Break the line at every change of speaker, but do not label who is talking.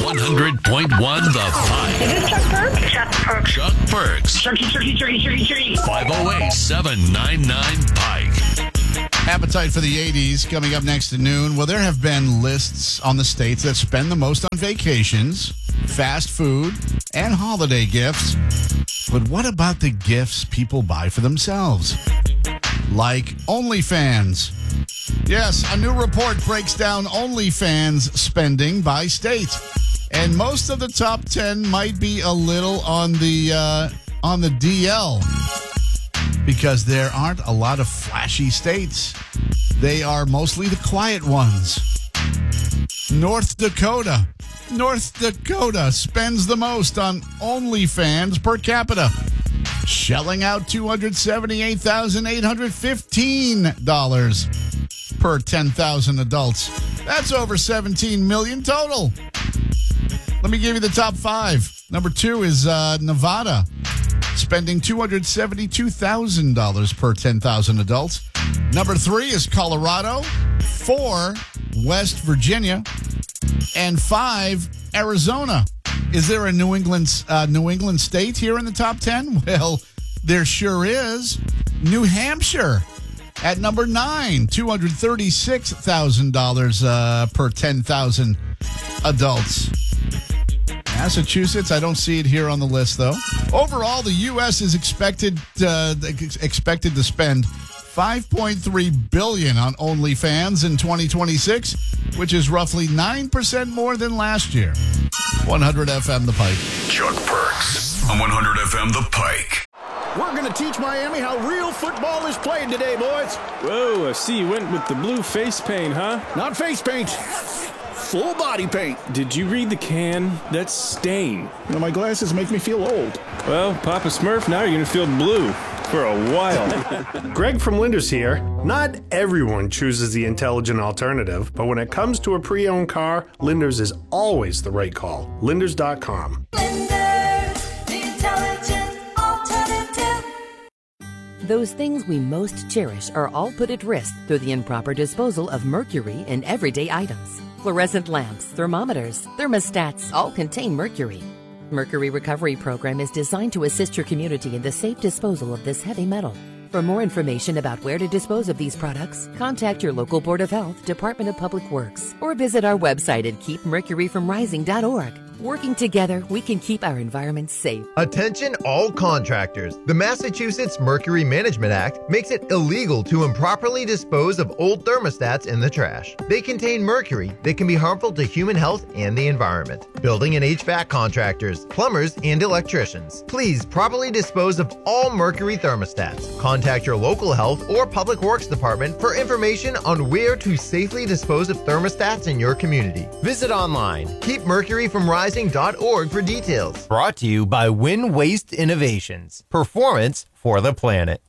100.1 The Pike.
Is it Chuck Perks? Chuck Perks.
Chuck Perks.
Turkey.
508-799-PIKE.
Appetite for the 80s coming up next to noon. Well, there have been lists on the states that spend the most on vacations, fast food, and holiday gifts. But what about the gifts people buy for themselves? Like OnlyFans. Yes, a new report breaks down OnlyFans spending by state. And most of the top 10 might be a little on the DL. Because there aren't a lot of flashy states. They are mostly the quiet ones. North Dakota. North Dakota spends the most on OnlyFans per capita, shelling out $278,815 per 10,000 adults. That's over $17 million total. Let me give you the top 5. Number 2 is Nevada, spending $272,000 per 10,000 adults. Number 3 is Colorado. 4, West Virginia. And 5, Arizona. Is there a New England state here in the top 10? Well, there sure is. New Hampshire at number 9, $236,000 per 10,000 adults. Massachusetts, I don't see it here on the list, though. Overall, the U.S. is expected to spend $5.3 billion on OnlyFans in 2026, which is roughly 9% more than last year. 100 FM The Pike.
Chuck Perks on 100 FM The Pike.
We're going to teach Miami how real football is played today, boys.
Whoa, I see you went with the blue face paint, huh?
Not face paint. Full body paint.
Did you read the can? That's stain.
Now, my glasses make me feel old.
Well, Papa Smurf, now you're going to feel blue for a while.
Greg from Linders here. Not everyone chooses the intelligent alternative, but when it comes to a pre-owned car, Linders is always the right call. Linders.com.
Linders, the intelligent alternative.
Those things we most cherish are all put at risk through the improper disposal of mercury in everyday items. Fluorescent lamps, thermometers, thermostats all contain mercury. Mercury Recovery Program is designed to assist your community in the safe disposal of this heavy metal. For more information about where to dispose of these products, contact your local Board of Health, Department of Public Works, or visit our website at keepmercuryfromrising.org. Working together, we can keep our environment safe.
Attention all contractors. The Massachusetts Mercury Management Act makes it illegal to improperly dispose of old thermostats in the trash. They contain mercury that can be harmful to human health and the environment. Building and HVAC contractors, plumbers, and electricians, please properly dispose of all mercury thermostats. Contact your local health or public works department for information on where to safely dispose of thermostats in your community. Visit online, keepmercuryfromrising.org for details. Brought to you by Win Waste Innovations. Performance for the planet.